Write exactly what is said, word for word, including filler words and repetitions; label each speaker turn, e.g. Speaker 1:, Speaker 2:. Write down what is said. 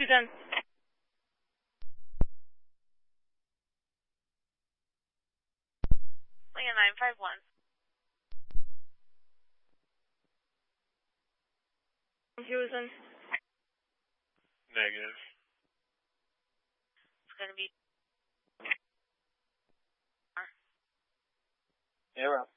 Speaker 1: Houston.
Speaker 2: Land nine five one.
Speaker 1: Houston.
Speaker 3: Negative.
Speaker 2: It's going to be...
Speaker 3: Yeah, we're up.